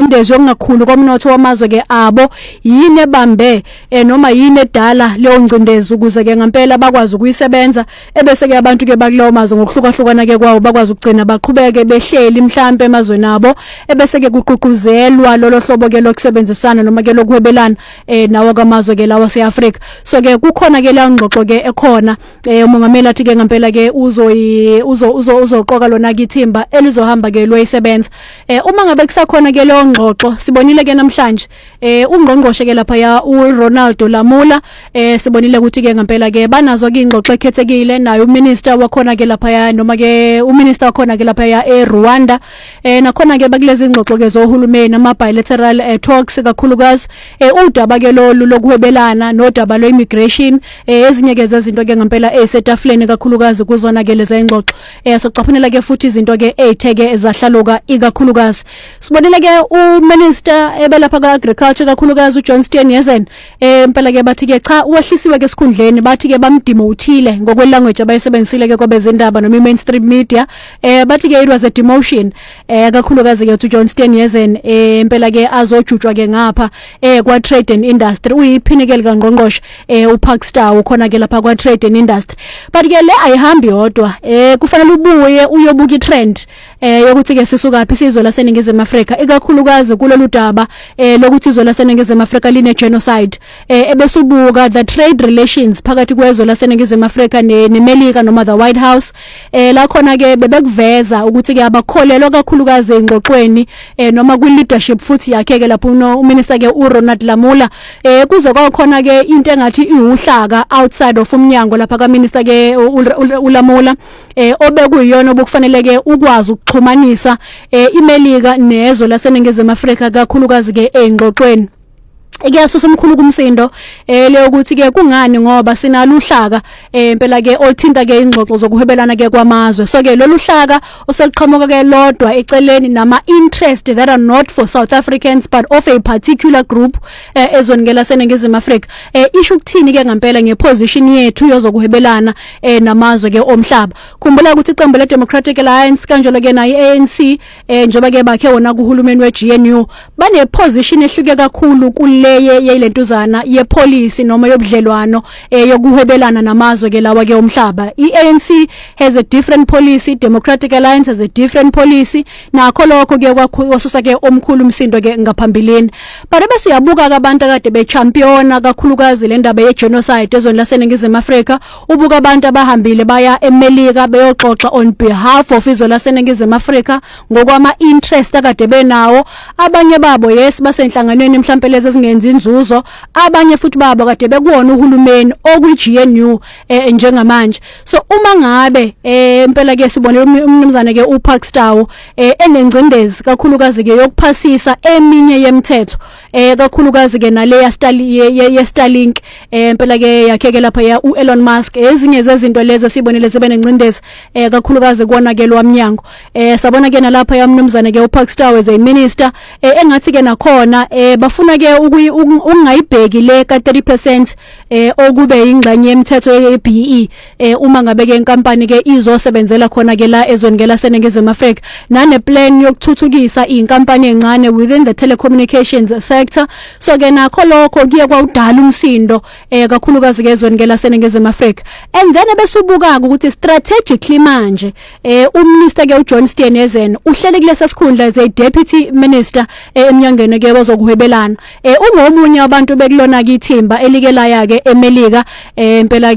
ingcindezi yokungakhulu komnotho wamazwe ke abo yini ebambe noma yini edala leyo ngcindezi ukuze ke ngempela bakwazi ukuyisebenza ebese ke abantu ke bakulowo mazwe ngokuhlukahlukana ke kwawo bakwazi ukugcina baqhubeke behleli mhlambe emazweni abo ebese ke kuququzelwa lolo hlobo ke lokusebenzisana noma ke lokuhwebelana nawo kwamazwe ke lawa seAfrika. So ke kukhona ke la ngxoxo ke ekhona umongameli athi ke ngempela ke uzoqoka lona ke ithimba elizohamba ke loyisebenza. Uma ngabe kusakhona ke leyo ngxoxo sibonile ke namhlanje ungqongqoshe ke lapha ya uRonaldo Lamula sibonile ukuthi ke ngempela ke banazo ke ingxoxo ekhethekile nayo uminister wakhona ke lapha ya noma ke uminister wakhona ke lapha ya eRwanda nakhona ke bakulezi ingxoxo ke zohulumeni ama bilateral talks kakhulukazi udaba ke lokuhwebelana nodaba lo-immigration ezinye ke zezinto ke ngempela esetafuleni kakhulukazi kuzona ke lezi ingxoxo sokucaphunela ke futhi izinto ke ezitheke ezahlaluka ikakhulukazi sibonile ke uminister ebelapha ka-agriculture kakhulukazi uJohn Steenhuisen impela ke bathi ke cha uwehlisiwe ke esikhundleni bathi ke bamdemothile ngokwelanguage abayisebenzisile ke kwabezindaba noma i-mainstream media bathi ke it was a demotion kakhulukazi ke uJohn Steenhuisen impela ke azojutshwa ke ngapha kwa trade and industry uyiphinikele kaNgqongqoshe uParkstar ukhona ke lapha kwa trade and industry but ke le ayihambi yodwa kufanele ubuye uyobuka itrend yokuthi ke sisuka phi sizwe laseNingizimu Afrika ikakhulukazi kulolu daba lokuthi izwe laseNingizimu Afrika line genocide ebese ubuka the trade relations phakathi kwezwe laseNingizimu Afrika neMelika noma the White House la khona ke bebekuveza ukuthi ke abakholelwa kakhulukazi engxoxweni noma ku leadership futhi yakhe ke lapho uminister ke uRonald Lamula kuze kwakhona ke into engathi iwuhlaka outside of umnyango lapha ka minister ke uLamula obekuyiyona obukufanele ke ukwazi ukuxhumanisa iMelika nezwe laseNingizimu Afrika kakhulukazi ke engxoxweni ikuyasusa umkhulu kumsindo le ukuthi ke kungani ngoba sinalo uhlaka impela ke olthinta ke ingxoxo zokuhwebelana ke kwamazwe so ke lolu hlaka oseliqhamuka ke lodwa eceleni nama interest that are not for South Africans but of a particular group ezweni ke laseNingizimu Afrika isho ukuthini ke ngempela ngeposition yethu yozokuhwebelana namazwe ke omhlaba khumbula ukuthi iqembu leDemocratic Alliance kanjalo ke nayi ANC njoba ke bakhe wona kuhulumeni weGNU bane position ehluke kakhulu kule yelentuzana yepolicy noma yobudlelwano yokuhwebelana namazwe ke lawa ke omhlaba iANC has a different policy Democratic Alliance has a different policy nakho lokho ke kwasusa ke omkhulu umsindo ke ngaphambilini but bese uyabuka abantu akade bechampiona kakhulukazi le ndaba yegenocide ezweni laseNingizimu Afrika ubuka abantu abahambile baya eMelika beyoxoxa on behalf of izwe laseNingizimu Afrika ngokwama interest akade benawo abanye babo yes basenhlanganweni mhlawumbe lezi ezingenzi inzuzo abanye futhi babo kade bekuwona uhulumeni okuGNU njengamanje so uma ngabe impela ke sibone umnumzane ke uParkstar enengcindezi kakhulukazi ke yokuphasisa eminye yemithetho kakhulukazi ke nale ya Starlink impela ke yakheke lapha ya uElon Musk ezinye zezinto lezi sibonile zibe nengcindezi kakhulukazi kuona ke lwamnyango sabona ke nalapha yamnumzane ke uParkstar as a minister engathi ke nakhona bafuna ke ungayibheki le ka 30% okube ingxenye yemithetho yeBE uma ngabe ke inkampani ke izosebenzela khona ke la ezweni ke laseNingizimu Afrika nane plan yokuthuthukisa inkampani encane within the telecommunications sector so ke nakho lokho kuye kwawudala umsindo kakhulukazi ke ezweni ke laseNingizimu Afrika and then besubuka ukuthi strategically manje uminister ke uJohn Steenhuisen uhlele kulesa sikhundla as a deputy minister eminyangweni ke wezokuhwebelana ungomunye abantu bekulona ke ithimba elikela ke eMelika impela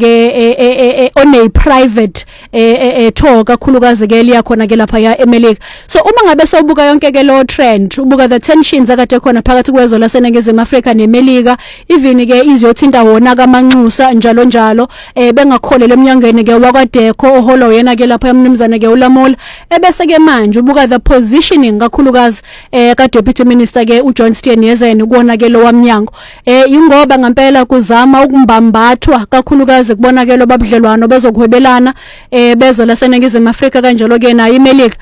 ke on a private talk kakhulukazi ke liyakhona ke lapha ya eMelika so uma ngabe sobuka yonke ke lo trend ubuka the tensions akade khona phakathi kwezwe laseNingizimu Afrika neMelika even ke iziyothinta wona kaManxusa njalo njalo bengakholele eminyangweni ke wakwaDeco oholo yena ke lapha emnumzane ke uLamula ebese ke manje ubuka the positioning kakhulukazi ka deputy minister ke uJohn Steenhuisen ukubona ke lo wamnyango ingoba ngempela kuzama ukumbambathwa kakhulukazi kubonakala babudlelwano bezokuhwebelana bezwe laseNingizimu Afrika kanjalo ke nayo iMelika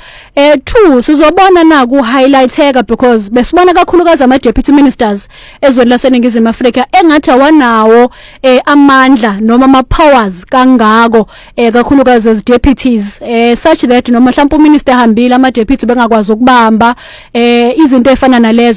2 sizobona na ku highlighteka because besibona kakhulukazi ama deputy ministers ezweni laseNingizimu Afrika engathi awanawo amandla noma ama powers kangako kakhulukazi as deputies such that noma mhlawumbe uminister ehambile ama deputy bengakwazi ukubamba izinto efana nalezo